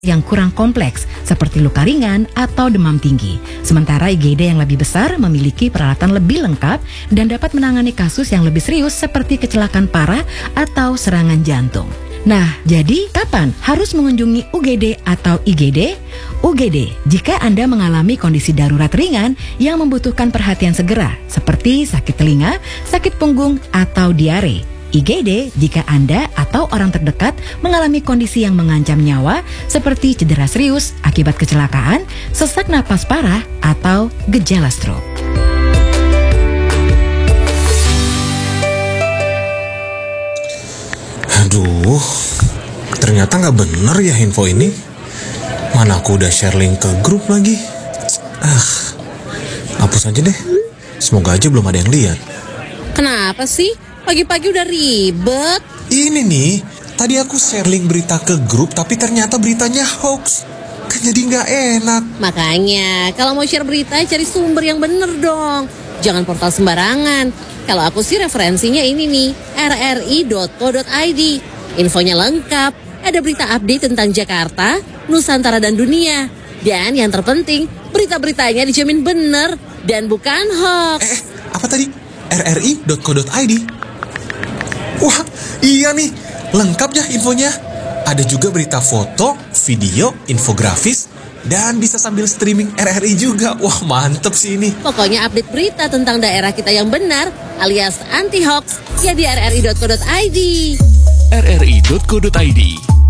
yang kurang kompleks seperti luka ringan atau demam tinggi. Sementara IGD yang lebih besar memiliki peralatan lebih lengkap dan dapat menangani kasus yang lebih serius seperti kecelakaan parah atau serangan jantung. Nah, jadi kapan harus mengunjungi UGD atau IGD? UGD jika Anda mengalami kondisi darurat ringan yang membutuhkan perhatian segera seperti sakit telinga, sakit punggung, atau diare. IGD jika Anda atau orang terdekat mengalami kondisi yang mengancam nyawa seperti cedera serius akibat kecelakaan, sesak napas parah, atau gejala stroke. Aduh, ternyata nggak bener ya info ini. Mana aku udah share link ke grup lagi. Hapus aja deh. Semoga aja belum ada yang lihat. Kenapa sih? Pagi-pagi udah ribet. Ini nih, tadi aku share link berita ke grup tapi ternyata beritanya hoax. Kan jadi nggak enak. Makanya, kalau mau share berita cari sumber yang bener dong. Jangan portal sembarangan. Kalau aku sih referensinya ini nih, rri.co.id. Infonya lengkap, ada berita update tentang Jakarta, Nusantara dan dunia. Dan yang terpenting, berita-beritanya dijamin bener dan bukan hoax. Apa tadi? rri.co.id. Wah, iya nih, lengkap ya infonya. Ada juga berita foto, video, infografis, dan bisa sambil streaming RRI juga. Wah, mantep sih ini. Pokoknya update berita tentang daerah kita yang benar, alias anti-hoax, ya di rri.co.id. rri.co.id